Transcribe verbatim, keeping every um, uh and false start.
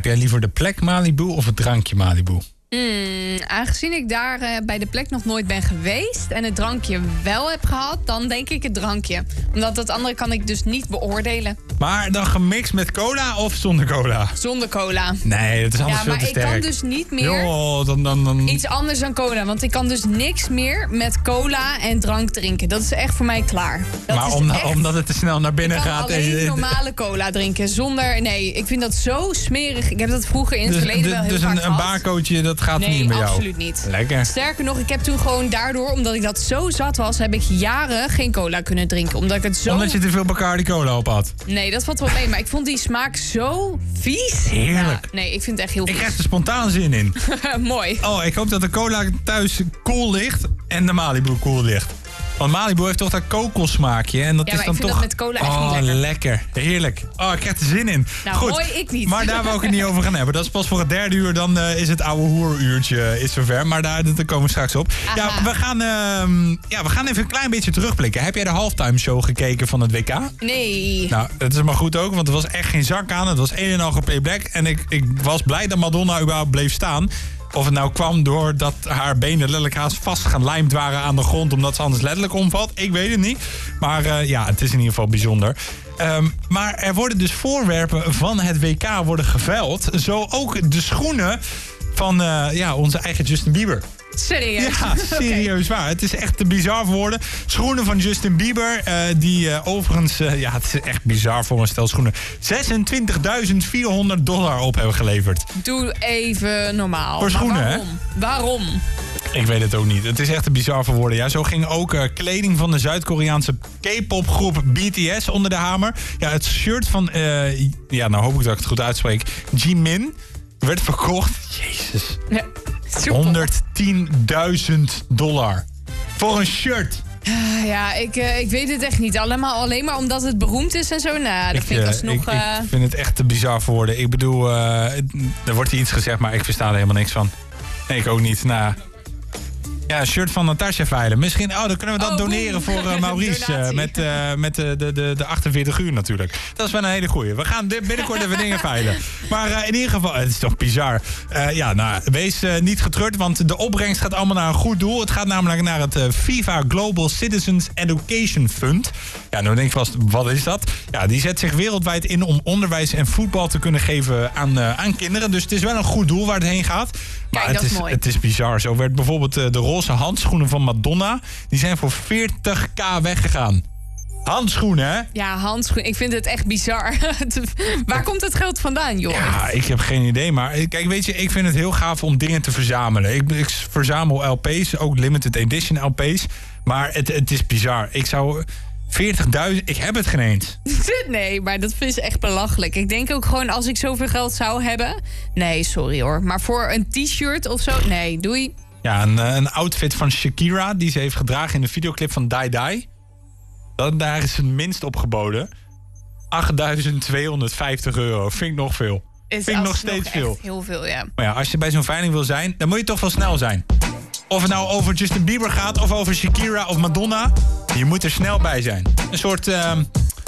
Heb jij liever de plek Malibu of het drankje Malibu? Hmm, aangezien ik daar uh, bij de plek nog nooit ben geweest en het drankje wel heb gehad, dan denk ik het drankje. Omdat dat andere kan ik dus niet beoordelen. Maar dan gemixt met cola of zonder cola? Zonder cola. Nee, dat is anders ja, veel te sterk. maar ik kan dus niet meer Jo, dan, dan, dan... iets anders dan cola. Want ik kan dus niks meer met cola en drank drinken. Dat is echt voor mij klaar. Dat maar is om, echt... omdat het te snel naar binnen ik kan gaat. alleen en, normale cola drinken. Zonder... Nee, ik vind dat zo smerig. Ik heb dat vroeger in het dus, verleden dus, wel heel dus vaak een, een gehad. barcootje, dat gaat nee, niet bij jou? absoluut niet. Lekker. Sterker nog, ik heb toen gewoon daardoor, omdat ik dat zo zat was, heb ik jaren geen cola kunnen drinken. Omdat ik het zo... Omdat je te veel Bacardi cola op had? Nee, dat valt wel mee. Maar ik vond die smaak zo vies. Heerlijk. Ja, nee, ik vind het echt heel vies. Ik krijg er spontaan zin in. Mooi. Oh, ik hoop dat de cola thuis koel ligt en de Malibu koel ligt. Want Malibu heeft toch dat kokossmaakje. En dat ja, is maar dan ik vind toch... dat met cola echt oh, niet lekker. lekker. Heerlijk. Oh, ik krijg er zin in. Nou, Goed. mooi, ik niet. Maar daar wou ik het niet over gaan hebben. Dat is pas voor het derde uur. Dan uh, is het oude hoeruurtje is zover. Maar daar, daar komen we straks op. Ja we, gaan, uh, ja, we gaan even een klein beetje terugblikken. Heb jij de halftime show gekeken van het W K? Nee. Nou, dat is maar goed ook. Want er was echt geen zak aan. Het was een en al geplayback. En ik, ik was blij dat Madonna überhaupt bleef staan. Of het nou kwam doordat haar benen letterlijk haast vastgelijmd waren aan de grond, omdat ze anders letterlijk omvalt. Ik weet het niet. Maar uh, ja, het is in ieder geval bijzonder. Um, maar er worden dus voorwerpen van het W K worden geveild. Zo ook de schoenen van uh, ja, onze eigen Justin Bieber. Serieus? Ja, serieus okay. waar. Het is echt te bizar voor woorden. Schoenen van Justin Bieber, uh, die uh, overigens, uh, ja, het is echt bizar voor een stel schoenen, zesentwintigduizend vierhonderd dollar op hebben geleverd. Doe even normaal. Voor schoenen, maar waarom? hè? Waarom? Ik weet het ook niet. Het is echt te bizar voor woorden. Ja, zo ging ook uh, kleding van de Zuid-Koreaanse K-pop groep B T S onder de hamer. Ja, het shirt van, uh, ja, nou hoop ik dat ik het goed uitspreek, Jimin werd verkocht. Jezus. Ja. honderdtienduizend dollar. Voor een shirt. Ja, ik, uh, ik weet het echt niet. Allemaal, alleen maar omdat het beroemd is en zo. Nou, dat ik, vind ik alsnog... Ik, uh... ik vind het echt te bizar voor woorden. Ik bedoel, uh, er wordt hier iets gezegd, maar ik versta er helemaal niks van. Nee, ik ook niet. Nou... Ja, een shirt van Natasha veilen. Misschien, oh, dan kunnen we dat oh, doneren voor uh, Maurice. Uh, met uh, met uh, de, de, de achtenveertig uur natuurlijk. Dat is wel een hele goeie. We gaan binnenkort even dingen veilen. Maar uh, in ieder geval, het is toch bizar. Uh, ja, nou, wees uh, niet getreurd, want de opbrengst gaat allemaal naar een goed doel. Het gaat namelijk naar het uh, FIFA Global Citizens Education Fund. Ja, nou denk je vast, wat is dat? Ja, die zet zich wereldwijd in om onderwijs en voetbal te kunnen geven aan, uh, aan kinderen. Dus het is wel een goed doel waar het heen gaat. Maar Kijk, het, dat is, is mooi. het is bizar. Zo werd bijvoorbeeld uh, de roze handschoenen van Madonna, die zijn voor veertig k weggegaan. Handschoenen, hè? Ja, handschoenen. Ik vind het echt bizar. Waar komt het geld vandaan, joh? Ja, ik heb geen idee. Maar kijk, weet je, ik vind het heel gaaf om dingen te verzamelen. Ik, ik verzamel L P's, ook limited edition L P's. Maar het, het is bizar. Ik zou... veertigduizend, ik heb het geen eens. Nee, maar dat is echt belachelijk. Ik denk ook gewoon, als ik zoveel geld zou hebben... Nee, sorry hoor. Maar voor een t-shirt of zo, nee, doei. Ja, een, een outfit van Shakira, die ze heeft gedragen in de videoclip van Die Die. Dat, daar is het minst op geboden. achtduizend tweehonderdvijftig euro. Vind ik nog veel. Is Vind ik nog steeds veel. Heel veel, ja. Maar ja, als je bij zo'n veiling wil zijn, dan moet je toch wel snel zijn. Of het nou over Justin Bieber gaat, of over Shakira of Madonna. Je moet er snel bij zijn. Een soort... Uh,